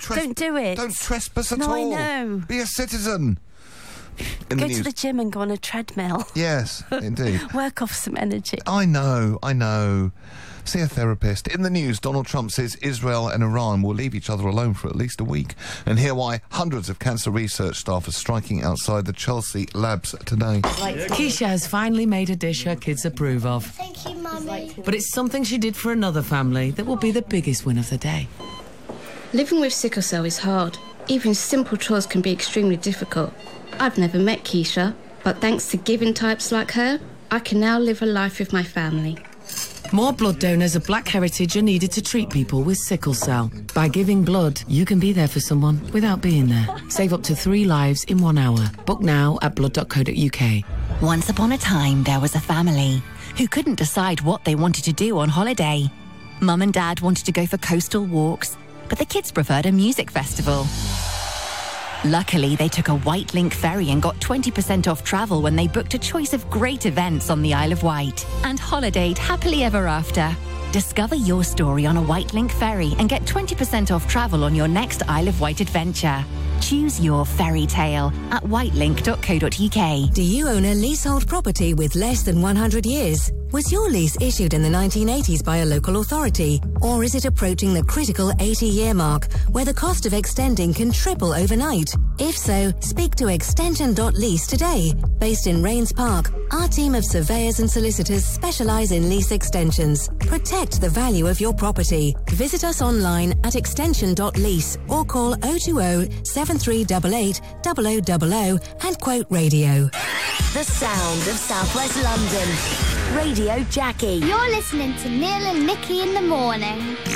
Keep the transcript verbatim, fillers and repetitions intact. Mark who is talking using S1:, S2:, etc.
S1: tres-
S2: Don't do it.
S1: Don't trespass at
S2: no,
S1: all.
S2: I know.
S1: Be a citizen. In
S2: Go
S1: the
S2: to the gym and go on a treadmill.
S1: Yes, indeed.
S2: Work off some energy.
S1: I know, I know. See a therapist. In the news, Donald Trump says Israel and Iran will leave each other alone for at least a week. And hear why hundreds of cancer research staff are striking outside the Chelsea labs today.
S3: Keisha has finally made a dish her kids approve of.
S4: Thank you, Mummy.
S3: But it's something she did for another family that will be the biggest win of the day.
S5: Living with sickle cell is hard. Even simple chores can be extremely difficult. I've never met Keisha, but thanks to giving types like her, I can now live a life with my family.
S3: More blood donors of Black heritage are needed to treat people with sickle cell. By giving blood, you can be there for someone without being there. Save up to three lives in one hour. Book now at blood dot co dot U K.
S6: Once upon a time, there was a family who couldn't decide what they wanted to do on holiday. Mum and Dad wanted to go for coastal walks, but the kids preferred a music festival. Luckily, they took a White Link ferry and got twenty percent off travel when they booked a choice of great events on the Isle of Wight and holidayed happily ever after. Discover your story on a White Link ferry and get twenty percent off travel on your next Isle of Wight adventure. Choose your fairy tale at white link dot co dot U K.
S7: Do you own a leasehold property with less than one hundred years? Was your lease issued in the nineteen eighties by a local authority? Or is it approaching the critical eighty-year mark, where the cost of extending can triple overnight? If so, speak to extension dot lease today. Based in Rains Park, our team of surveyors and solicitors specialise in lease extensions. Protect the value of your property. Visit us online at extension dot lease or call oh two oh, seven three eight eight, oh oh oh oh and quote radio.
S8: The sound of Southwest London. Radio Jackie.
S4: You're listening to Neil and Nikki in the morning.